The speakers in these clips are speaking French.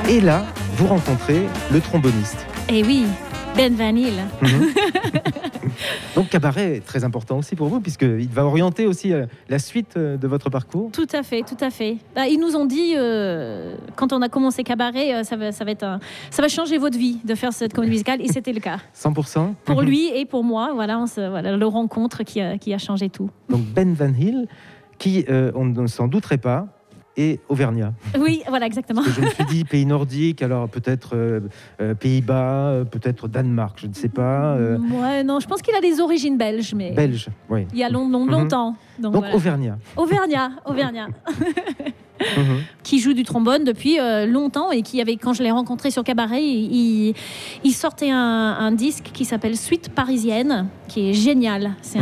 Et là, vous rencontrez le tromboniste. Eh oui, Ben Van Hill. Donc cabaret est très important aussi pour vous, puisqu'il va orienter aussi la suite de votre parcours. Tout à fait, tout à fait. Ils nous ont dit, quand on a commencé cabaret, ça va changer votre vie de faire cette comédie musicale, et c'était le cas. 100%. Pour lui et pour moi, voilà, le rencontre qui a changé tout. Donc Ben Van Hill, qui, on ne s'en douterait pas, est auvergnat. Oui, voilà, exactement. Parce que je me suis dit pays nordique, alors peut-être Pays-Bas, peut-être Danemark, je ne sais pas. Ouais, non, je pense qu'il a des origines belges, mais Belge, oui. il y a longtemps. Donc voilà. Auvergnat. Auvergnat. Qui joue du trombone depuis longtemps et qui avait, quand je l'ai rencontré sur cabaret, il sortait un disque qui s'appelle Suite parisienne, qui est génial. C'est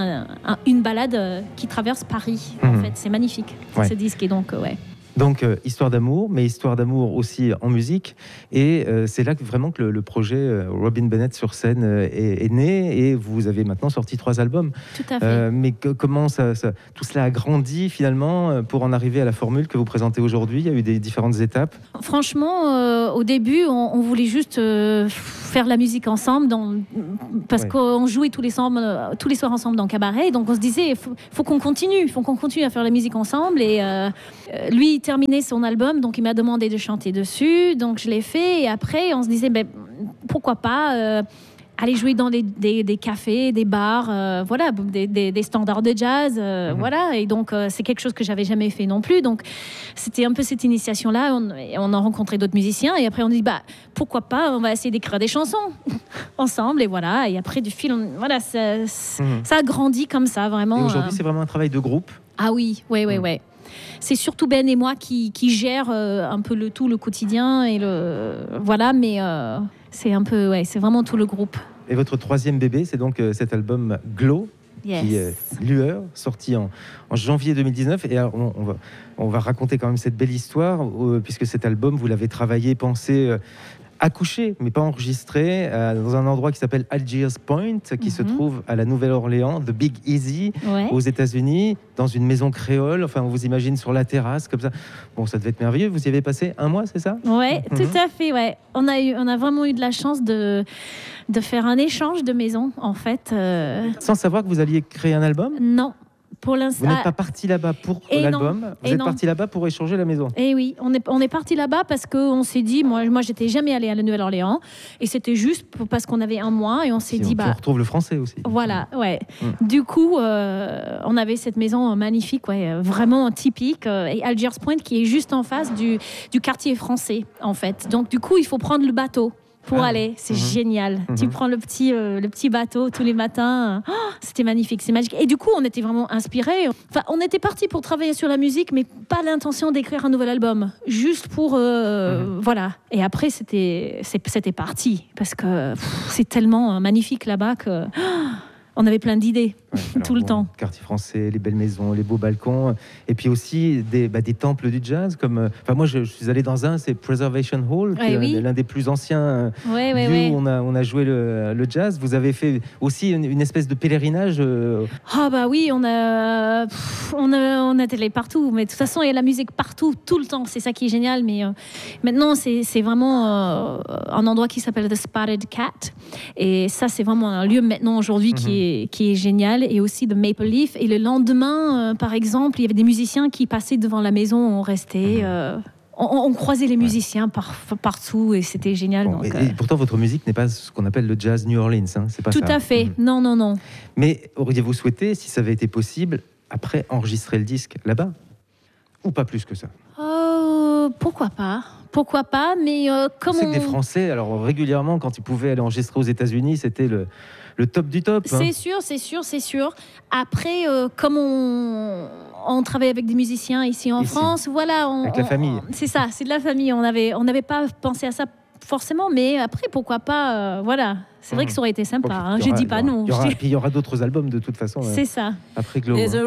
une balade qui traverse Paris. En fait, c'est magnifique ce disque. Et donc, Donc, histoire d'amour, mais histoire d'amour aussi en musique. Et c'est là que vraiment que le projet Robin Bennett sur scène est né. Et vous avez maintenant sorti 3 albums. Tout à fait. Mais comment tout cela a grandi finalement pour en arriver à la formule que vous présentez aujourd'hui? Il y a eu des différentes étapes. Franchement, au début, on voulait juste faire la musique ensemble, parce qu'on jouait tous les soirs ensemble dans le cabaret. Donc on se disait, faut qu'on continue à faire la musique ensemble. Et lui, terminé son album, donc il m'a demandé de chanter dessus, donc je l'ai fait, et après on se disait pourquoi pas aller jouer dans des cafés, des bars, voilà, des standards de jazz, voilà, et donc c'est quelque chose que j'avais jamais fait non plus, donc c'était un peu cette initiation-là. On a rencontré d'autres musiciens, et après on dit pourquoi pas, on va essayer d'écrire des chansons ensemble, et voilà, et après du fil, voilà, ça a grandi comme ça, vraiment. Et aujourd'hui, c'est vraiment un travail de groupe. Ah oui. C'est surtout Ben et moi qui gèrent un peu le quotidien et voilà, mais c'est un peu, c'est vraiment tout le groupe. Et votre 3e bébé, c'est donc cet album Glow, qui est Lueur, sorti en janvier 2019. Et alors, on va raconter quand même cette belle histoire, puisque cet album, vous l'avez travaillé, pensé, accouché, mais pas enregistré, dans un endroit qui s'appelle Algiers Point, qui se trouve à la Nouvelle-Orléans, The Big Easy, aux États-Unis, dans une maison créole. Enfin, on vous imagine sur la terrasse, comme ça. Bon, ça devait être merveilleux. Vous y avez passé 1 mois, c'est ça? Ouais, tout à fait, ouais. On a vraiment eu de la chance de faire un échange de maison, en fait. Sans savoir que vous alliez créer un album? Non. Pour l'instant, vous n'êtes pas parti là-bas pour l'album, vous êtes parti là-bas pour échanger la maison. Et oui, on est parti là-bas parce qu'on s'est dit, moi j'étais jamais allée à la Nouvelle-Orléans, et c'était juste parce qu'on avait 1 mois, et on s'est dit on retrouve le français aussi. Voilà, ouais. Du coup, on avait cette maison magnifique, vraiment typique, et Algiers Point qui est juste en face du quartier français, en fait. Donc du coup, il faut prendre le bateau pour aller, c'est génial. Tu prends le petit bateau tous les matins. C'était magnifique, c'est magique. Et du coup, on était vraiment inspirés. Enfin, on était partis pour travailler sur la musique, mais pas l'intention d'écrire un nouvel album. Juste pour, voilà. Et après, c'était parti, parce que c'est tellement magnifique là-bas que... on avait plein d'idées tout le temps. Quartier français, les belles maisons, les beaux balcons, et puis aussi des temples du jazz. Comme, moi, je suis allé dans c'est Preservation Hall, l'un des plus anciens lieux où on a joué le jazz. Vous avez fait aussi une espèce de pèlerinage. Ah bah oui, on a allé partout, mais de toute façon, il y a la musique partout, tout le temps. C'est ça qui est génial. Mais maintenant, c'est vraiment un endroit qui s'appelle The Spotted Cat, et ça, c'est vraiment un lieu maintenant aujourd'hui qui est génial, et aussi de Maple Leaf. Et le lendemain, par exemple, il y avait des musiciens qui passaient devant la maison, on restait, on croisait les musiciens partout, et c'était génial. Bon, donc, et pourtant, votre musique n'est pas ce qu'on appelle le jazz New Orleans, c'est pas tout ça. Tout à fait, non. Mais auriez-vous souhaité, si ça avait été possible, après enregistrer le disque là-bas, ou pas plus que ça? Pourquoi pas, mais comme c'est que des Français, alors régulièrement, quand ils pouvaient aller enregistrer aux États-Unis, c'était le top du top. C'est sûr. Après, comme on travaille avec des musiciens ici en France, voilà. Avec la famille. C'est ça, c'est de la famille. On n'avait pas pensé à ça forcément, mais après, pourquoi pas, voilà. C'est vrai que ça aurait été sympa, je dis pas non. Puis il y aura d'autres albums de toute façon. C'est ça. Après Glow.